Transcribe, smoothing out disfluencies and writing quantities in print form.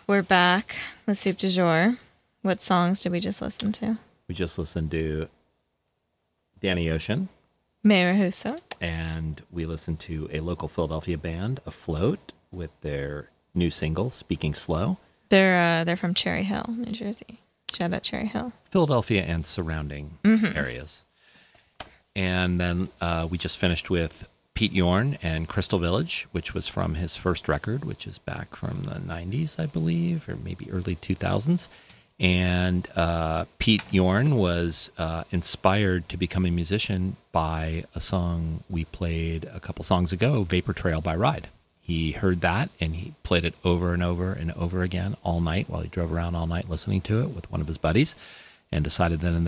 we're back with Soup du Jour. What songs did we just listen to? We just listened to Danny Ocean. May Rahuso. And we listened to a local Philadelphia band, Afloat, with their new single, Speaking Slow. They're from Cherry Hill, New Jersey. Shout out Cherry Hill. Philadelphia and surrounding areas. And then we just finished with Pete Yorn and Crystal Village, which was from his first record, which is back from the 90s, I believe, or maybe early 2000s. And Pete Yorn was inspired to become a musician by a song we played a couple songs ago, Vapor Trail by Ride. He heard that, and he played it over and over and over again all night while he drove around all night listening to it with one of his buddies, and decided then and